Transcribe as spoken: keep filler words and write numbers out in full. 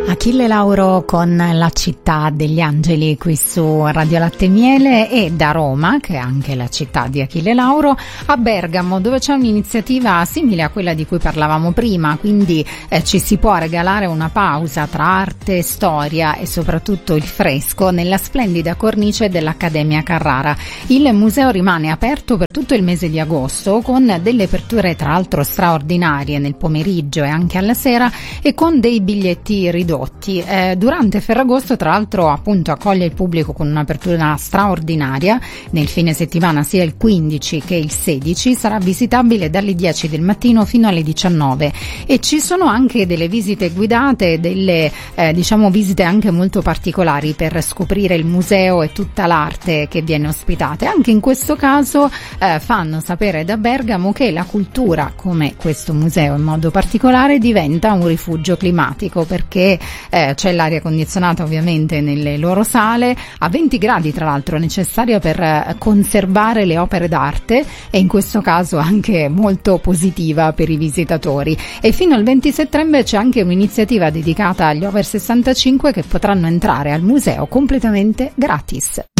Achille Lauro con La città degli angeli qui su Radio Latte e Miele, e da Roma, che è anche la città di Achille Lauro, a Bergamo, dove c'è un'iniziativa simile a quella di cui parlavamo prima, quindi eh, ci si può regalare una pausa tra arte, storia e soprattutto il fresco nella splendida cornice dell'Accademia Carrara. Il museo rimane aperto per tutto il mese di agosto, con delle aperture tra l'altro straordinarie nel pomeriggio e anche alla sera, e con dei biglietti ridotti. Eh, durante Ferragosto, tra l'altro, appunto accoglie il pubblico con un'apertura straordinaria. Nel fine settimana, sia il quindici che il sedici, sarà visitabile dalle dieci del mattino fino alle diciannove, e ci sono anche delle visite guidate, delle eh, diciamo visite anche molto particolari per scoprire il museo e tutta l'arte che viene ospitata. Anche in questo caso eh, fanno sapere da Bergamo che la cultura, come questo museo in modo particolare, diventa un rifugio climatico, perché Eh, c'è l'aria condizionata ovviamente nelle loro sale a venti gradi, tra l'altro necessaria per eh, conservare le opere d'arte, e in questo caso anche molto positiva per i visitatori. E fino al venti settembre c'è anche un'iniziativa dedicata agli over sessantacinque che potranno entrare al museo completamente gratis.